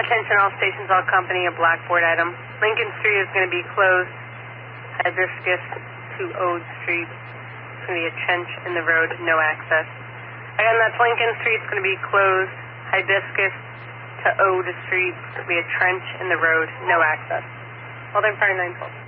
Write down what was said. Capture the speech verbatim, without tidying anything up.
Attention all stations, all company, a blackboard item. Lincoln Street is going to be closed. Hibiscus to Ode Street. It's going to be a trench in the road, no access. Again, that's Lincoln Street. It's going to be closed. Hibiscus to Ode Street. It's going to be a trench in the road, no access. Hold on, fire nine twelve.